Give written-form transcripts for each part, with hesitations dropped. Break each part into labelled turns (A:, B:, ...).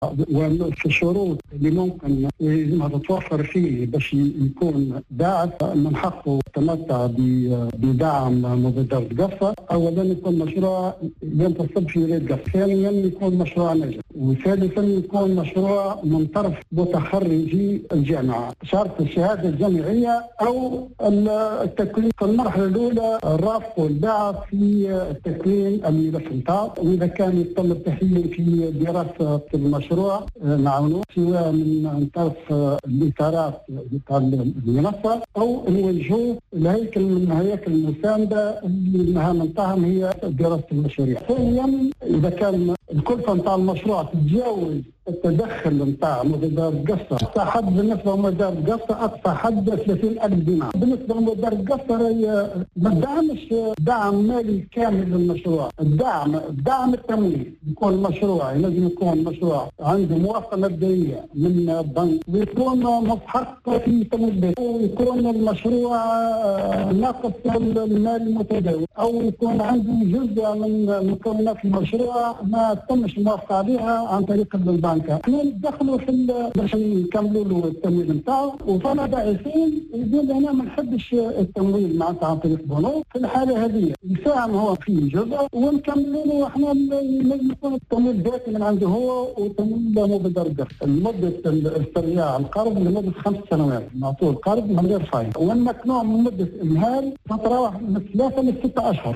A: وفي الشروط اللي ممكن لازمها تتوفر فيه باش يكون باعث من حقه التمتع بدعم مبادرة قفة. أولا يكون مشروع ينتصب في ولاية قفة، ثانيا يكون مشروع ناجح، وثالثا يكون مشروع من طرف متخرجي الجامعة، شرط الشهادة الجامعية أو التكوين في المرحلة الأولى، الرافق والباعث في التكوين الملف نتاعو. وإذا كان يتم التحليل في دراسة المشروع نعاونوه سواء من طرف الإطارات بتاع المنصة أو نوجهوه لهيكل من هياكل المساندة اللي المهام نتاعهم هي دراسة المشاريع. ثانيا إذا كان الكلفة نتاع المشروع تتجاوز التدخل نتاع مبادرة قفة، أقصى حد بالنسبة لمبادرة قفة أقصى حد 30,000 دينار. بالنسبة لمبادرة قفة هي ما تدعمش دعم مالي كامل للمشروع، الدعم التمويل. يكون مشروع لازم يكون مشروع عنده موافقة مبدئية من البنك، ويكون مستحق في تمويل، ويكون المشروع ناقص المال المتداول، أو يكون عنده جزء من مكونات المشروع ما تمش الموافقة عليها عن طريق البنك. احنا ندخلوا باش نكملوا له التمويل نتاعو، وفما باعثين يقول انا ما نحبش التمويل معناتها عن طريق بنوك. في الحاله هذه يساهم هو في جزء ونكملوا له احنا لازم يكون التمويل ذاتي من عنده هو، وتمويل مبادرة قفة. مده استرجاع القرض لمده 5 سنوات، نعطوه القرض من غير فايده، والمكنوع من مده امهال تتراوح من 3 ل 6 اشهر.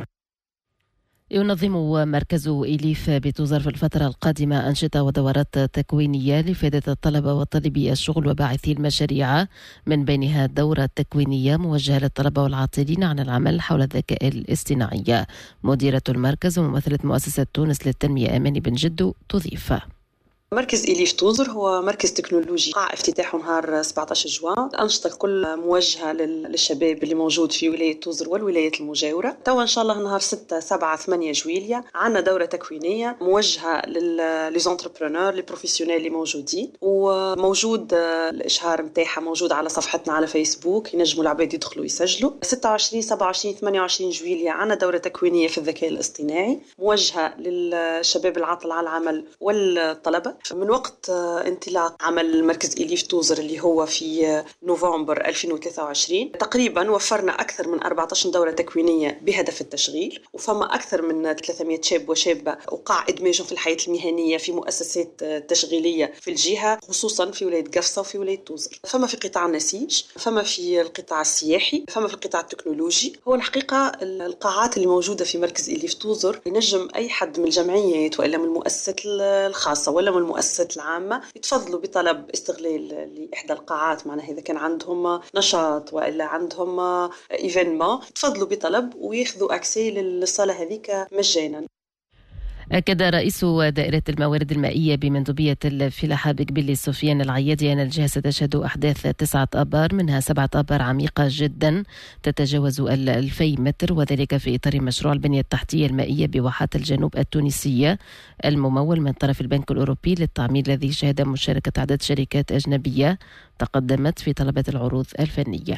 B: ينظم مركز إليف بتوزر في الفترة القادمة أنشطة ودورات تكوينية لفائدة الطلبة وطالبي الشغل وباعثي المشاريع، من بينها دورة تكوينية موجهة للطلبة والعاطلين عن العمل حول الذكاء الاصطناعي. مديرة المركز وممثلة مؤسسة تونس للتنمية أماني بن جدو تضيف:
C: مركز إليف توزر هو مركز تكنولوجي قاع افتتاحه نهار 17 جوان. الأنشطة الكل موجهة للشباب اللي موجود في ولاية توزر والولايات المجاورة. توا إن شاء الله نهار 6 7 8 جويلية عنا دورة تكوينية موجهة للزونتربرونور للبروفيسيونيل اللي موجودين، وموجود الإشهار متاعها موجود على صفحتنا على فيسبوك، ينجموا العباد يدخلوا يسجلوا. 26 27 28 جويلية عنا دورة تكوينية في الذكاء الاصطناعي موجهة للشباب العاطل على العمل والطلبة. من وقت انطلاق عمل مركز إليف توزر اللي هو في نوفمبر 2023 تقريبا وفرنا أكثر من 14 دورة تكوينية بهدف التشغيل، وفما أكثر من 300 شاب وشابة وقع إدماجهم في الحياة المهنية في مؤسسات تشغيلية في الجهة، خصوصا في ولاية قفصة وفي ولاية توزر. فما في قطاع النسيج، فما في القطاع السياحي، فما في القطاع التكنولوجي. هو الحقيقة القاعات اللي موجودة في مركز إليف توزر ينجم أي حد من الجمعيات وإلا من المؤسسات الخاصة ولا من المؤسسات العامة يتفضلوا بطلب استغلال لإحدى القاعات، معناها إذا كان عندهم نشاط وإلا عندهم إيفينمون يتفضلوا بطلب وياخذوا أكسي للصالة هذيك مجانا.
B: أكد رئيس دائرة الموارد المائية بمندوبية الفلاحة بقبيل سفيان العيادي أن الجهة ستشهد أحداث 9 آبار، منها 7 آبار عميقة جدا تتجاوز 2000 متر، وذلك في إطار مشروع البنية التحتية المائية بواحات الجنوب التونسية الممول من طرف البنك الأوروبي للتعمير، الذي شهد مشاركة عدد شركات أجنبية تقدمت في طلبات العروض الفنية.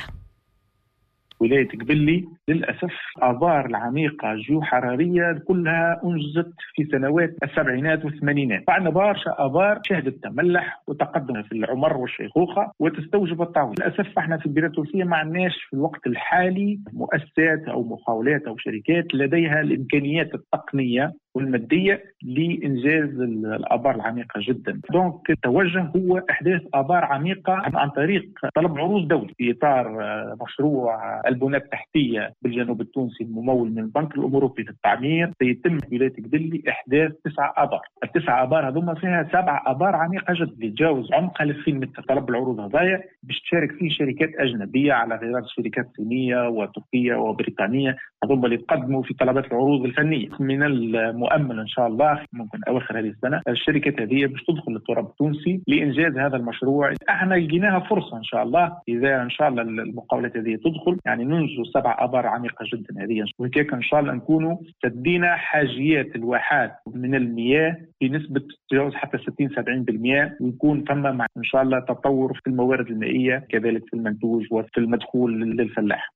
D: ولاية قبلي للأسف آبار العميقة جيوحرارية كلها أنجزت في سنوات السبعينات والثمانينات. فعندنا برشا آبار شهدت تملح وتقدم في العمر والشيخوخة وتستوجب التعويض. للأسف احنا في البلاد التونسية ما عندناش في الوقت الحالي مؤسسات أو محاولات أو شركات لديها الإمكانيات التقنية والمادية لإنجاز الآبار العميقة جدا. دونك التوجه هو إحداث آبار عميقة عن طريق طلب عروض دولي في إطار مشروع البنى التحتية بالجنوب التونسي الممول من البنك الأوروبي للتعمير. سيتم في ولاية قبلي إحداث 9 آبار. ال9 آبار هذوما فيها 7 آبار عميقة جدا تتجاوز عمقها 2000 متر. طلب العروض هذايا باش تشارك فيه شركات أجنبية على غرار شركات صينية وتركية وبريطانية، هذوما اللي يقدموا في طلبات العروض الفنية. من المؤمل إن شاء الله ممكن أواخر هذه السنة الشركات هذه باش تدخل للتراب التونسي لإنجاز هذا المشروع. احنا لقيناها فرصة إن شاء الله إذا إن شاء الله المقاولات هذه تدخل، يعني ننجو 7 آبار عميقة جدا هذه، وهيك إن شاء الله نكونوا سدينا حاجيات الواحات من المياه بنسبة تجاوز حتى 60-70%، ويكون ثم إن شاء الله تطور في الموارد المائية كذلك في المنتوج وفي المدخول للفلاح.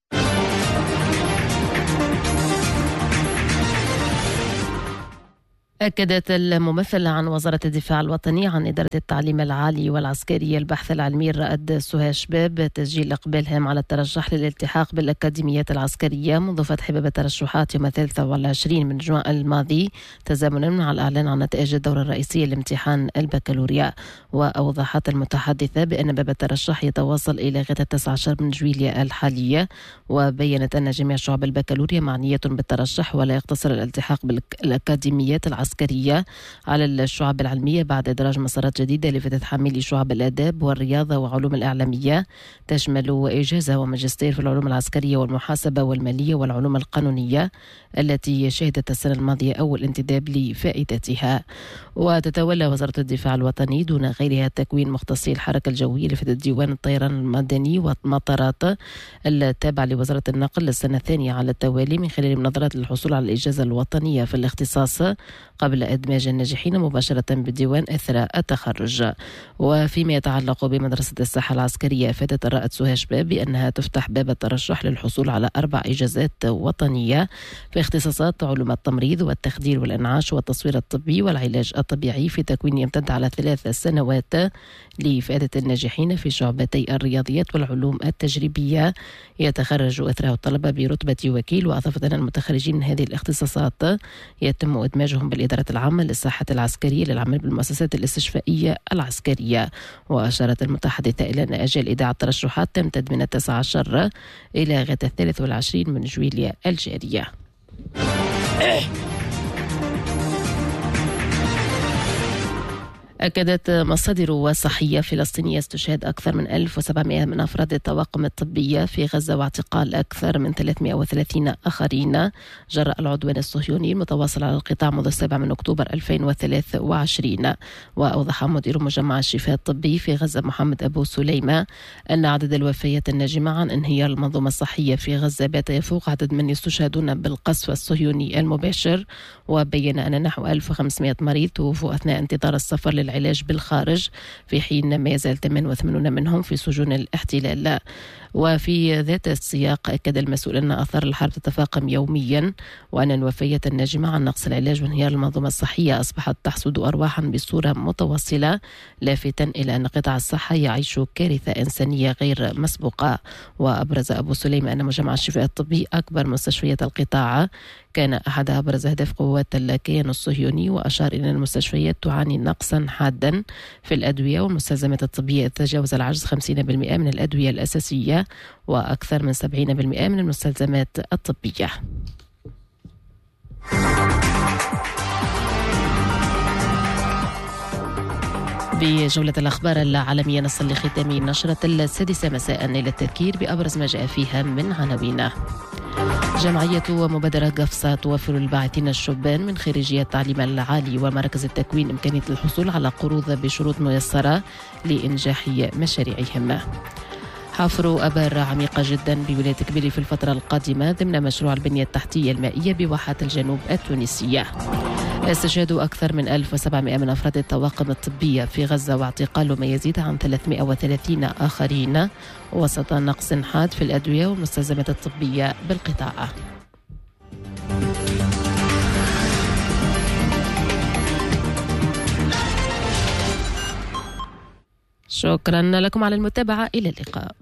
B: أكدت الممثلة عن وزارة الدفاع الوطني عن إدارة التعليم العالي والعسكري البحث العلمي الرائد سهى شباب تسجيل إقبالهم على الترشح للالتحاق بالأكاديميات العسكرية منذ فتح باب الترشحات يوم 23 من جوان الماضي تزامنا مع الإعلان عن نتائج الدورة الرئيسية لامتحان البكالوريا. وأوضحت المتحدثة بأن باب الترشح يتواصل إلى غاية 19 من جويلية الحالية، وبيّنت أن جميع شعب البكالوريا معنية بالترشح ولا يقتصر الالتحاق بالأكاديميات العسكرية على الشعب العلمية بعد إدراج مسارات جديدة لفتح حاملي شعب الآداب والرياضة وعلوم الإعلامية تشمل إجازة وماجستير في العلوم العسكرية والمحاسبة والمالية والعلوم القانونية التي شهدت السنة الماضية أول انتداب لفائدتها. وتتولى وزارة الدفاع الوطني دون غيرها تكوين مختصي الحركة الجوية لفتح ديوان الطيران المدني والمطارات التابع لوزارة النقل للسنة الثانية على التوالي من خلال مناظرات للحصول على الإجازة الوطنية في الاختصاص قبل إدماج الناجحين مباشرة بالديوان أثر التخرج. وفيما يتعلق بمدرسة الساحة العسكرية أفادت الرائد سهى شباب بأنها تفتح باب الترشح للحصول على 4 إجازات وطنية في اختصاصات علوم التمريض والتخدير والإنعاش والتصوير الطبي والعلاج الطبيعي في تكوين يمتد على 3 سنوات لإفادة الناجحين في شعبتي الرياضيات والعلوم التجريبية يتخرج أثره الطلبة برتبة وكيل. وأضافت أن المتخرجين من هذه الاختصاصات يتم إدماجهم بالإدارة العامة للصحة العسكرية للعمل بالمؤسسات الاستشفائية العسكرية. وأشارت المتحدثة إلى أن أجال إيداع الترشحات تمتد من 19 إلى غاية 23 من جويلية الجارية. أكدت مصادر صحية فلسطينية استشهاد أكثر من 1700 من أفراد الطواقم الطبية في غزة واعتقال أكثر من 330 آخرين جراء العدوان الصهيوني المتواصل على القطاع منذ 7 من أكتوبر 2023. وأوضح مدير مجمع الشفاء الطبي في غزة محمد أبو سليمة أن عدد الوفيات الناجمة عن انهيار المنظومة الصحية في غزة بات يفوق عدد من يستشهدون بالقصف الصهيوني المباشر. وبين أن نحو 1500 مريض توفوا أثناء انتظار السفر للعلاج بالخارج في حين ما يزال 88 منهم في سجون الاحتلال. وفي ذات السياق أكد المسؤول أن آثار الحرب تتفاقم يوميا وأن الوفيات الناجمة عن نقص العلاج وانهيار المنظومة الصحية أصبحت تحصد أرواحا بصورة متواصلة، لافتا إلى أن قطاع الصحة يعيش كارثة إنسانية غير مسبوقة. وأبرز أبو سليم أن مجمع الشفاء الطبي أكبر مستشفيات القطاع كان أحد أبرز أهداف قوات الكيان الصهيوني، وأشار إلى أن المستشفيات تعاني نقصا حادا في الأدوية والمستلزمات الطبية تجاوز العجز 50% من الأدوية الأساسية وأكثر من 70% من المستلزمات الطبية. بجولة الأخبار العالمية نصل لختام نشرة 6 مساء إلى التذكير بأبرز ما جاء فيها من عناوين. جمعية ومبادرة قفصة توفر الباعثين الشبان من خريجي التعليم العالي ومراكز التكوين إمكانية الحصول على قروض بشروط ميسرة لإنجاح مشاريعهم. حفر آبار عميقة جدا بولاية كبيلي في الفترة القادمة ضمن مشروع البنية التحتية المائية بواحات الجنوب التونسية. استشهاد أكثر من 1700 من أفراد الطواقم الطبية في غزة واعتقال ما يزيد عن 330 آخرين وسط نقص حاد في الأدوية والمستلزمات الطبية بالقطاع. شكرا لكم على المتابعة، إلى اللقاء.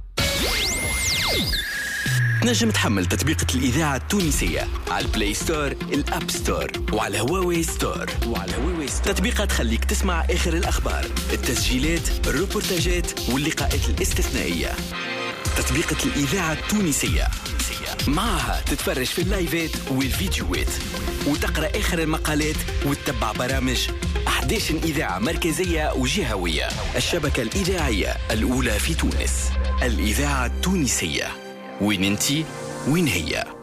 E: تنجم تحمل تطبيقة الإذاعة التونسية على البلاي ستور، الأب ستور وعلى هواوي ستور. تطبيقات تخليك تسمع آخر الأخبار، التسجيلات، الروبورتاجات واللقاءات الاستثنائية. تطبيقة الإذاعة التونسية معها تتفرج في اللايفات والفيديوهات وتقرأ آخر المقالات وتتبع برامج 11 إذاعة مركزية وجهوية. الشبكة الإذاعية الأولى في تونس، الإذاعة التونسية. وين انتي وين هي؟